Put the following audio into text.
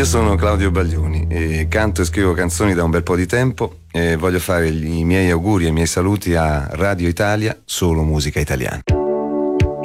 Io sono Claudio Baglioni e canto e scrivo canzoni da un bel po' di tempo e voglio fare i miei auguri e i miei saluti a Radio Italia, solo musica italiana.